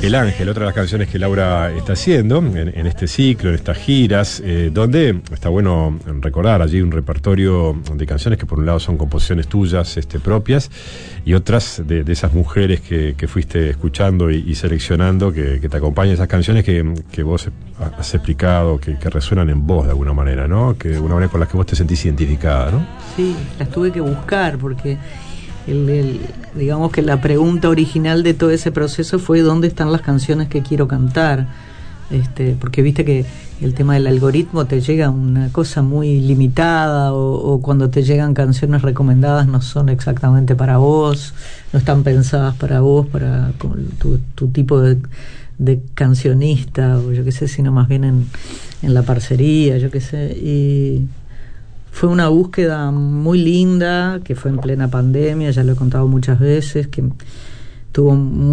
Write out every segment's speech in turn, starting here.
Ángel Ángel, otra de las canciones que Laura está haciendo en este ciclo, en estas giras, donde está bueno recordar allí un repertorio de canciones que por un lado son composiciones tuyas propias y otras de esas mujeres que fuiste escuchando y seleccionando que te acompañan, esas canciones que vos has explicado, que resuenan en vos de alguna manera, ¿no? Que de alguna manera con las que vos te sentís identificada, ¿no? Sí, las tuve que buscar porque digamos que la pregunta original de todo ese proceso fue ¿dónde están las canciones que quiero cantar? Porque viste que el tema del algoritmo te llega una cosa muy limitada o cuando te llegan canciones recomendadas no son exactamente para vos, no están pensadas para vos, para tu tipo de cancionista o yo qué sé, sino más bien en la parcería, yo qué sé, y fue una búsqueda muy linda, que fue en plena pandemia, ya lo he contado muchas veces, que tuvo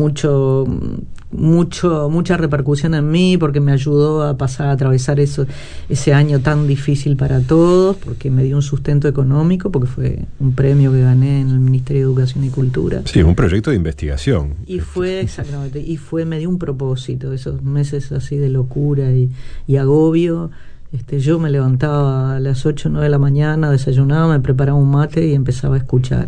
mucha repercusión en mí, porque me ayudó a atravesar ese año tan difícil para todos, porque me dio un sustento económico, porque fue un premio que gané en el Ministerio de Educación y Cultura. Sí, un proyecto de investigación. Y fue, exactamente, me dio un propósito, esos meses así de locura y agobio. Yo me levantaba a las 8 o 9 de la mañana, desayunaba, me preparaba un mate y empezaba a escuchar.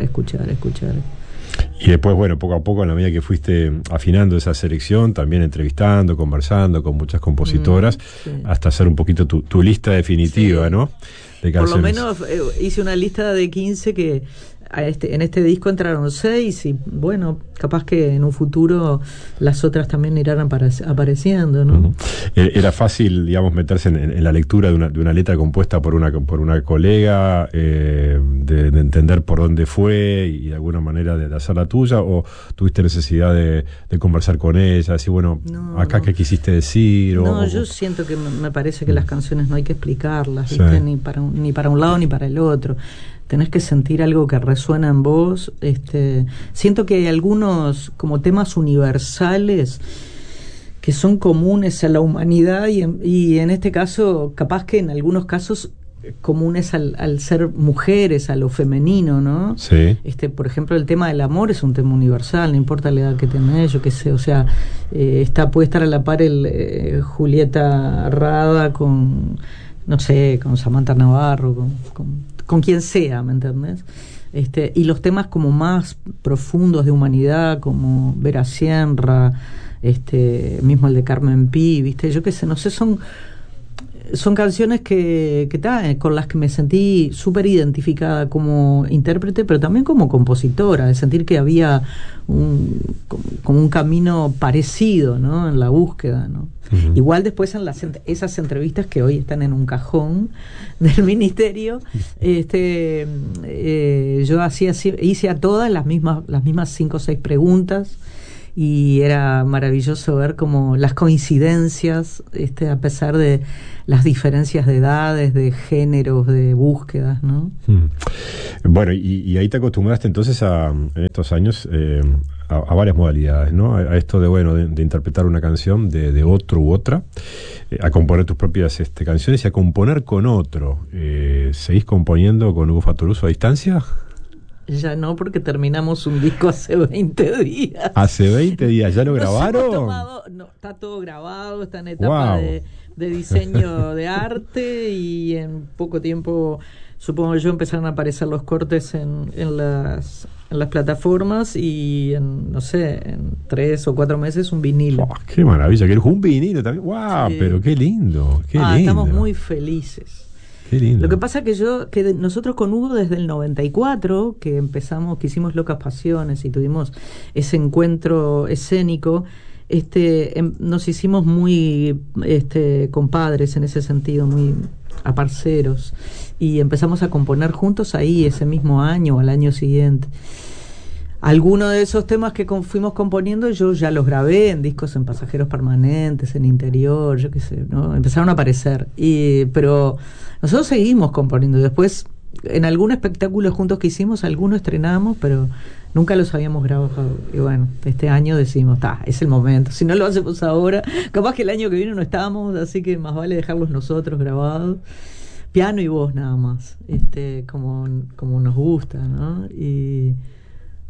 Y después, bueno, poco a poco, en la medida que fuiste afinando esa selección, también entrevistando, conversando con muchas compositoras, sí, hasta hacer un poquito tu lista definitiva, sí, ¿no? De canciones. Por lo menos hice una lista de 15 que en este disco entraron 6 y bueno, capaz que en un futuro las otras también irán apareciendo, ¿no? Uh-huh. Era fácil, digamos, meterse en la lectura de una letra compuesta por una colega, de entender por dónde fue y de alguna manera de hacer la tuya, o tuviste necesidad de conversar con ella, decir, bueno, acá qué quisiste decir? Yo siento que me parece que las canciones no hay que explicarlas, ¿viste? Ni para un lado ni para el otro. Tenés que sentir algo que resuena en vos. Siento que hay algunos como temas universales que son comunes a la humanidad y en este caso, capaz que en algunos casos comunes al ser mujeres, a lo femenino, ¿no? Sí. Por ejemplo, el tema del amor es un tema universal, no importa la edad que tenés, yo qué sé, o sea, puede estar a la par Julieta Rada con, no sé, con Samantha Navarro, con quien sea, ¿me entendés? Y los temas como más profundos de humanidad, como Vera Sierra, mismo el de Carmen Pi, ¿viste? Yo qué sé, no sé, son canciones con las que me sentí súper identificada como intérprete, pero también como compositora, de sentir que había como un camino parecido, ¿no? En la búsqueda, ¿no? Uh-huh. Igual después en esas entrevistas que hoy están en un cajón del ministerio, yo hice a todas las mismas 5 o 6 preguntas. Y era maravilloso ver como las coincidencias, a pesar de las diferencias de edades, de géneros, de búsquedas, ¿no? Bueno, y ahí te acostumbraste entonces en estos años a varias modalidades, ¿no? A esto de interpretar una canción de otro u otra, a componer tus propias canciones y a componer con otro. ¿Seguís componiendo con Hugo Fattoruso a distancia? Ya no, porque terminamos un disco hace 20 días. ¿Hace 20 días? ¿Ya lo grabaron? Está todo grabado, está en etapa de diseño de arte y en poco tiempo, supongo yo, empezaron a aparecer los cortes en las plataformas y en 3 o 4 meses un vinilo. Oh, ¡qué maravilla! Que un vinilo también. ¡Wow! Sí. Pero qué lindo, qué lindo. Estamos muy felices. Qué lindo. Lo que pasa que nosotros con Hugo desde el 94 que hicimos Locas Pasiones y tuvimos ese encuentro escénico, nos hicimos muy compadres en ese sentido, muy aparceros, y empezamos a componer juntos ahí ese mismo año o al año siguiente. Algunos de esos temas que fuimos componiendo yo ya los grabé en discos, en Pasajeros Permanentes, en Interior, yo qué sé, ¿no? Empezaron a aparecer, pero nosotros seguimos componiendo. Después, en algún espectáculo juntos que hicimos, algunos estrenamos, pero nunca los habíamos grabado. Y bueno, este año decimos, es el momento. Si no lo hacemos ahora, capaz que el año que viene no estamos, así que más vale dejarlos nosotros grabados. Piano y voz nada más, como nos gusta, ¿no?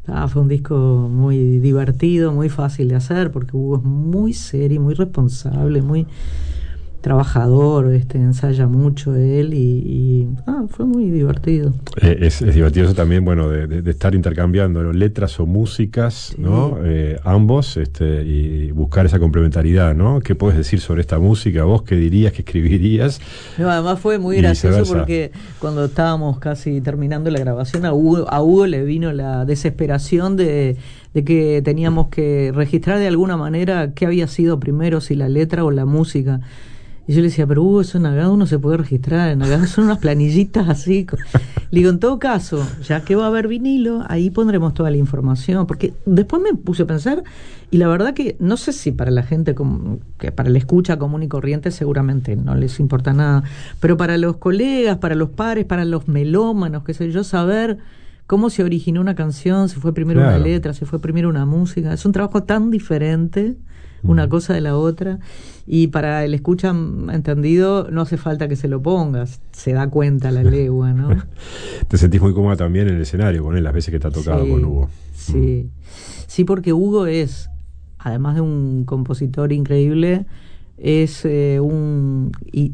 Fue un disco muy divertido, muy fácil de hacer, porque Hugo es muy serio, muy responsable, muy trabajador, ensaya mucho él y fue muy divertido. Es divertido eso también, bueno, de estar intercambiando, ¿no?, letras o músicas, sí, ¿no? Ambos, y buscar esa complementariedad, ¿no? ¿Qué puedes decir sobre esta música? ¿Vos qué dirías, qué escribirías? No, además fue muy gracioso porque cuando estábamos casi terminando la grabación, a Hugo le vino la desesperación de que teníamos que registrar de alguna manera qué había sido primero, si la letra o la música. Y yo le decía, pero Hugo, eso en Agado no se puede registrar, en Agado son unas planillitas así. Le digo, en todo caso, ya que va a haber vinilo, ahí pondremos toda la información, porque después me puse a pensar, y la verdad que no sé si para la gente, que para la escucha común y corriente seguramente no les importa nada, pero para los colegas, para los pares, para los melómanos, qué sé yo, saber cómo se originó una canción, si fue primero una letra, si fue primero una música, es un trabajo tan diferente una cosa de la otra, y para el escucha entendido no hace falta que se lo pongas, se da cuenta la legua, ¿no? Te sentís muy cómoda también en el escenario con él, las veces que te ha tocado con Hugo. Sí, porque Hugo es, además de un compositor increíble, es es un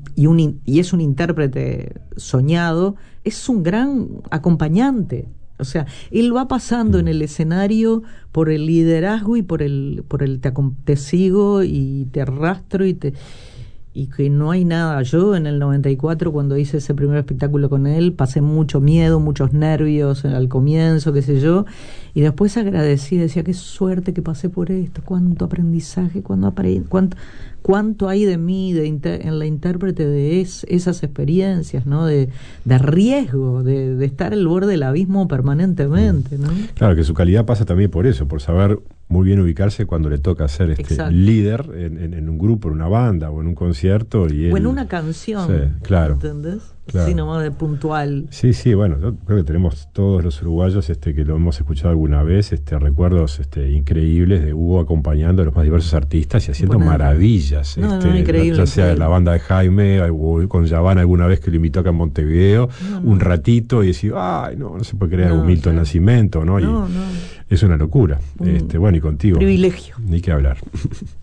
intérprete soñado, es un gran acompañante. O sea, él va pasando en el escenario por el liderazgo y por el te sigo y te arrastro y que no hay nada. Yo en el 94, cuando hice ese primer espectáculo con él, pasé mucho miedo, muchos nervios al comienzo, qué sé yo, y después agradecí, decía, qué suerte que pasé por esto, cuánto aprendizaje, cuánto hay de mí en la intérprete de esas experiencias, ¿no? De riesgo, de estar al borde del abismo permanentemente, ¿no? Claro, que su calidad pasa también por eso, por saber muy bien ubicarse cuando le toca ser líder en un grupo, en una banda o en un concierto. O en una canción, sí, claro, ¿entendés? Claro. Sí, nomás de puntual. Sí, bueno, yo creo que tenemos todos los uruguayos que lo hemos escuchado alguna vez, recuerdos increíbles de Hugo acompañando a los más diversos artistas y haciendo maravillas. Increíble, ya sea la banda de Jaime, o con Yaván alguna vez que lo invitó acá en Montevideo, un ratito y decir, ay, no se puede creer, Milton Nascimento, ¿no? Es una locura. Bueno, y contigo. Privilegio. Ni que hablar.